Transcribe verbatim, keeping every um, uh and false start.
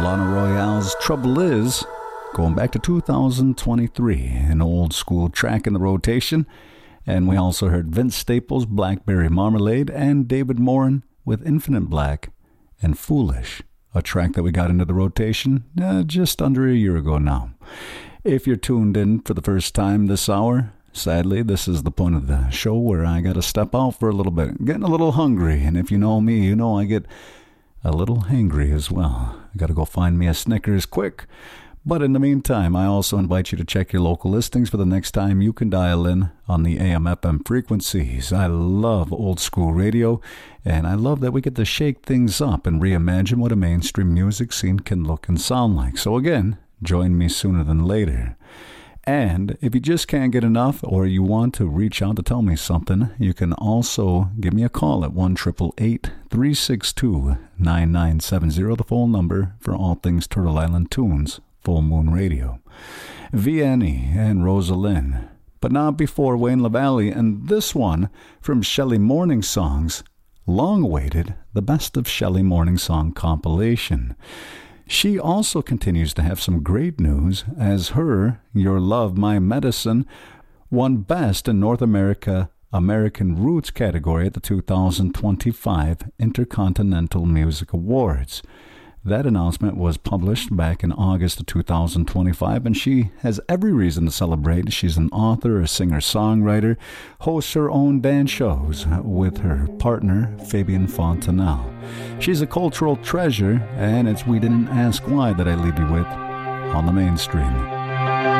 Lana Royale's Trouble Is, going back to two thousand twenty-three, an old school track in the rotation. And we also heard Vince Staples' Blackberry Marmalade and David Morin with Infinite Black and Foolish, a track that we got into the rotation uh, just under a year ago now. If you're tuned in for the first time this hour, sadly, this is the point of the show where I got to step out for a little bit, getting a little hungry. And if you know me, you know I get a little hangry as well. I got to go find me a Snickers quick. But in the meantime, I also invite you to check your local listings for the next time you can dial in on the A M F M frequencies. I love old school radio, and I love that we get to shake things up and reimagine what a mainstream music scene can look and sound like. So again, join me sooner than later. And if you just can't get enough or you want to reach out to tell me something, you can also give me a call at one eight eight eight, three six two, nine nine seven zero, the phone number for all things Turtle Island Tunes, Full Moon Radio. Vianney and Rosalind, but not before Wayne LaValle, and this one from Shelley Morning Songs, long-awaited, the Best of Shelley Morning Song compilation. She also continues to have some great news, as her Your Love, My Medicine won Best in North America American Roots category at the two thousand twenty-five Intercontinental Music Awards. That announcement was published back in August of two thousand twenty-five, and she has every reason to celebrate. She's an author, a singer-songwriter, hosts her own dance shows with her partner, Fabian Fontanelle. She's a cultural treasure, and it's We Didn't Ask Why that I leave you with on the mainstream.